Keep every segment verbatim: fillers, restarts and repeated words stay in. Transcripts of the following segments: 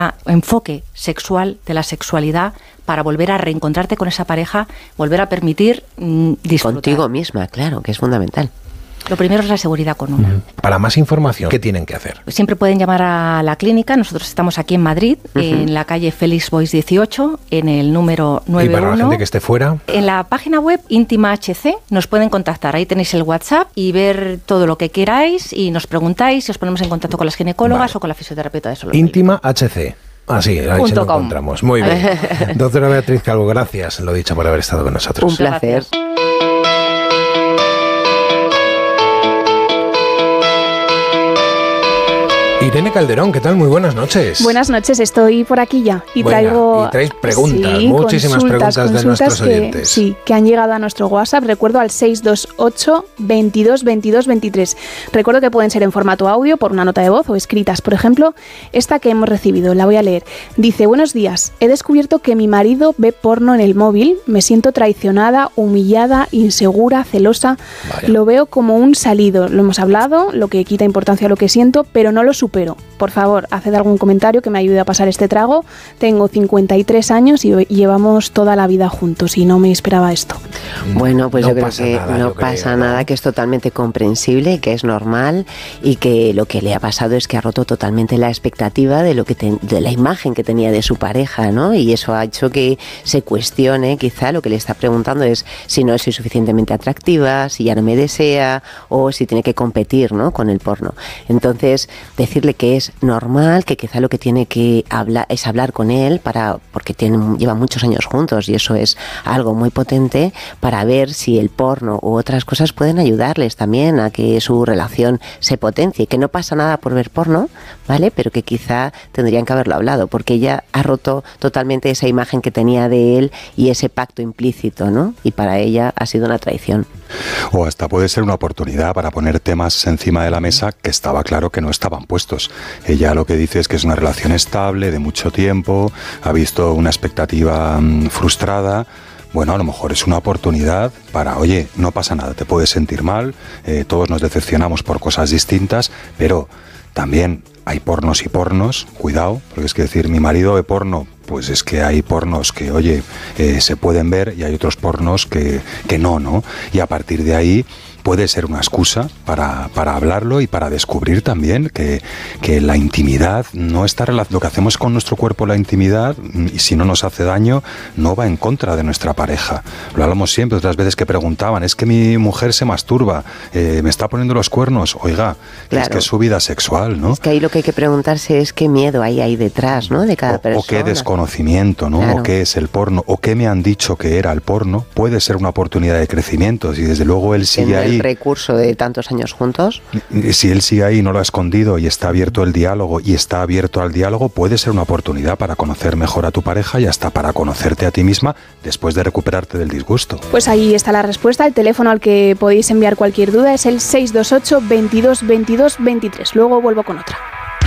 enfoque sexual de la sexualidad para volver a reencontrarte con esa pareja, volver a permitir mmm, disfrutar. Contigo misma, claro, que es fundamental. Lo primero es la seguridad con una. Para más información, ¿qué tienen que hacer? Siempre pueden llamar a la clínica. Nosotros estamos aquí en Madrid, uh-huh. en la calle Félix Boix dieciocho, en el número nueve uno. ¿Y para la gente que esté fuera? En la página web Íntima H C nos pueden contactar. Ahí tenéis el WhatsApp y ver todo lo que queráis y nos preguntáis y os ponemos en contacto con las ginecólogas vale. o con la fisioterapeuta de suelo. Íntima H C. Ah, sí, ahí se lo encontramos. Muy bien. Doctora Beatriz Calvo, gracias, lo dicho, por haber estado con nosotros. Un placer. Irene Calderón, ¿qué tal? Muy buenas noches. Buenas noches, estoy por aquí ya y Buena, traigo... Y traes preguntas, sí, muchísimas consultas, preguntas de nuestros que, oyentes. Sí, que han llegado a nuestro WhatsApp, recuerdo al seis dos ocho, veintidós, veintidós, veintitrés. Recuerdo que pueden ser en formato audio, por una nota de voz o escritas. Por ejemplo, esta que hemos recibido, la voy a leer. Dice, buenos días, he descubierto que mi marido ve porno en el móvil, me siento traicionada, humillada, insegura, celosa. Vaya. Lo veo como un salido, lo hemos hablado, lo que quita importancia a lo que siento, pero no lo supero. Por favor, haced algún comentario que me ayude a pasar este trago. Tengo cincuenta y tres años y llevamos toda la vida juntos y no me esperaba esto. Bueno, pues no yo creo que nada, no yo pasa creo, nada, ¿no? que es totalmente comprensible, que es normal y que lo que le ha pasado es que ha roto totalmente la expectativa de lo que te, de la imagen que tenía de su pareja, ¿no? Y eso ha hecho que se cuestione, quizá lo que le está preguntando es si no soy suficientemente atractiva, si ya no me desea o si tiene que competir, ¿no?, con el porno. Entonces, decirle que es normal, que quizá lo que tiene que hablar es hablar con él para porque tienen, llevan muchos años juntos y eso es algo muy potente para ver si el porno u otras cosas pueden ayudarles también a que su relación se potencie, que no pasa nada por ver porno, ¿vale? Pero que quizá tendrían que haberlo hablado porque ella ha roto totalmente esa imagen que tenía de él y ese pacto implícito, ¿no? Y para ella ha sido una traición. O hasta puede ser una oportunidad para poner temas encima de la mesa que estaba claro que no estaban puestos. Ella lo que dice es que es una relación estable, de mucho tiempo, ha visto una expectativa mmm, frustrada. Bueno, a lo mejor es una oportunidad para, oye, no pasa nada, te puedes sentir mal, eh, todos nos decepcionamos por cosas distintas, pero también hay pornos y pornos, cuidado, porque es que decir, mi marido ve porno, pues es que hay pornos que, oye, eh, se pueden ver y hay otros pornos que, que no, ¿no? Y a partir de ahí puede ser una excusa para, para hablarlo y para descubrir también que, que la intimidad no está relacionada, lo que hacemos con nuestro cuerpo, la intimidad, y si no nos hace daño, no va en contra de nuestra pareja. Lo hablamos siempre, otras veces que preguntaban, es que mi mujer se masturba, eh, me está poniendo los cuernos, oiga, claro. Es que es su vida sexual, ¿no? Es que ahí lo que hay que preguntarse es qué miedo hay ahí detrás, ¿no?, de cada o, persona. O qué desconocimiento, ¿no? Claro. O qué es el porno, o qué me han dicho que era el porno, puede ser una oportunidad de crecimiento, si desde luego él sigue ahí. El recurso de tantos años juntos. Si él sigue ahí, no lo ha escondido y está abierto el diálogo y está abierto al diálogo, puede ser una oportunidad para conocer mejor a tu pareja y hasta para conocerte a ti misma después de recuperarte del disgusto. Pues ahí está la respuesta. El teléfono al que podéis enviar cualquier duda es el seis dos ocho, veintidós, veintidós, veintitrés. Luego vuelvo con otra.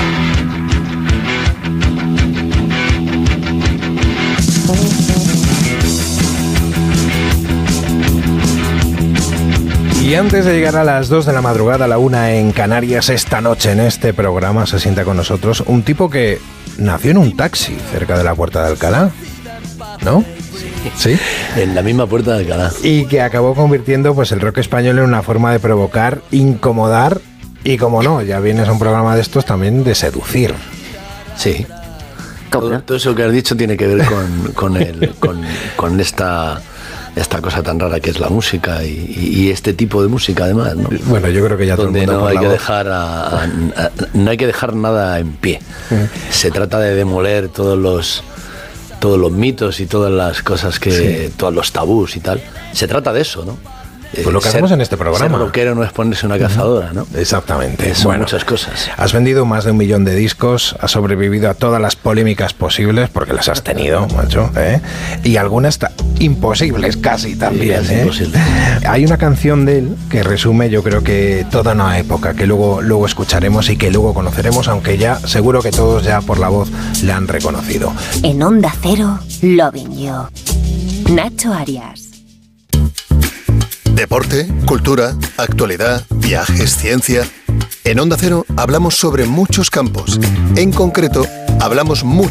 Y antes de llegar a las dos de la madrugada, a la una en Canarias, esta noche en este programa se sienta con nosotros un tipo que nació en un taxi cerca de la Puerta de Alcalá, ¿no? Sí. ¿Sí? En la misma Puerta de Alcalá. Y que acabó convirtiendo pues el rock español en una forma de provocar, incomodar y, como no, ya vienes a un programa de estos también de seducir. Sí. Todo, todo eso que has dicho tiene que ver con, con, el, con, con esta... esta cosa tan rara que es la música y, y este tipo de música además, ¿no? Bueno, yo creo que ya todo donde el mundo no hay por que la dejar a, a, a, no hay que dejar nada en pie. Uh-huh. Se trata de demoler todos los todos los mitos y todas las cosas que sí. todos los tabús y tal. Se trata de eso, ¿no? Pues lo que ser, hacemos en este programa. Ser rockero no es ponerse una cazadora, ¿no? Exactamente. Son bueno, muchas cosas. Has vendido más de un millón de discos, has sobrevivido a todas las polémicas posibles, porque las has tenido, macho, ¿eh? Y algunas ta- imposibles casi también, sí, ¿eh? Imposible. Hay una canción de él que resume, yo creo que toda una época, que luego, luego escucharemos y que luego conoceremos, aunque ya seguro que todos ya por la voz le han reconocido. En Onda Cero, Loving You. Nacho Arias. Deporte, cultura, actualidad, viajes, ciencia. En Onda Cero hablamos sobre muchos campos. En concreto, hablamos mucho